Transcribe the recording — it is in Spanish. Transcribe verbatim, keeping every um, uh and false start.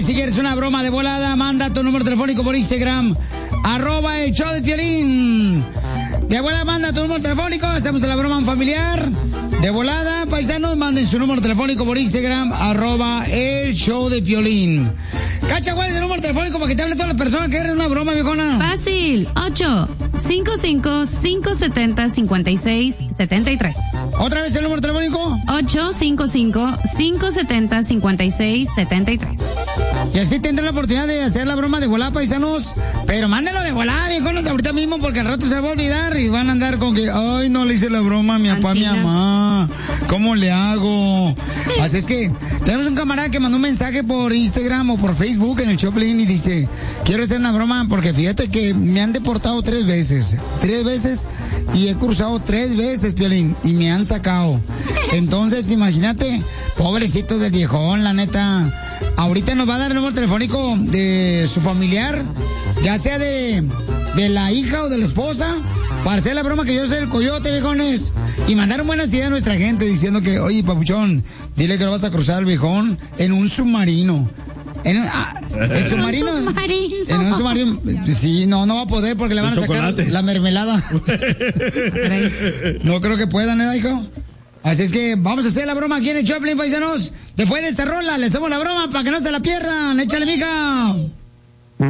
que si quieres una broma de volada, manda tu número telefónico por Instagram, arroba el show de Piolín. De volada, manda tu número telefónico, hacemos la broma familiar. De volada, paisanos, manden su número telefónico por Instagram, arroba el show de Piolín. Cacha, ¿cuál es el número telefónico para que te hable todas las personas que quieren una broma, viejona? Fácil, ocho cinco cinco, cinco siete cero, cinco seis siete tres. ¿Otra vez el número telefónico? ocho cinco cinco, cinco siete cero, cinco seis siete tres. Y así tendrán la oportunidad de hacer la broma de volada, paisanos. Pero mándenlo de volada, viejones, ahorita mismo, porque al rato se va a olvidar y van a andar con que, ay, no le hice la broma a mi papá, a mi mamá. ¿Cómo le hago? Así es que tenemos un camarada que mandó un mensaje por Instagram o por Facebook en el Choplin y dice, quiero hacer una broma porque fíjate que me han deportado tres veces. Tres veces y he cruzado tres veces, Piolín, y me han sacado. Entonces, imagínate, pobrecito del viejón, la neta. Ahorita nos va a dar el número telefónico de su familiar, ya sea de, de la hija o de la esposa, para hacer la broma que yo soy el coyote, viejones. Y mandaron buenas ideas a nuestra gente diciendo que, oye, papuchón, dile que lo vas a cruzar al viejón en un submarino. En un, ah, el submarino. ¿Un submarino? En un submarino. Sí, no, no va a poder porque le van a sacar la mermelada. No creo que puedan, ¿eh, hijo? Así es que vamos a hacer la broma aquí en el Choplin, paisanos. Después de esta rola, le hacemos la broma para que no se la pierdan. Échale, mija.